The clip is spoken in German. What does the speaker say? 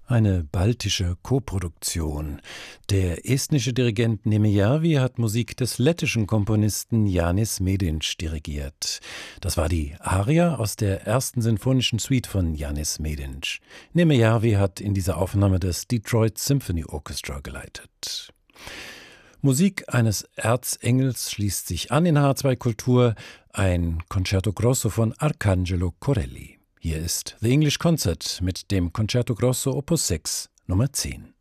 Eine baltische Koproduktion. Der estnische Dirigent Nemejärvi hat Musik des lettischen Komponisten Jānis Mēdīņš dirigiert. Das war die Aria aus der ersten sinfonischen Suite von Jānis Mēdīņš. Nemejärvi hat in dieser Aufnahme das Detroit Symphony Orchestra geleitet. Musik eines Erzengels schließt sich an in H2 Kultur, ein Concerto Grosso von Arcangelo Corelli. Hier ist The English Concert mit dem Concerto Grosso Opus 6, Nummer 10.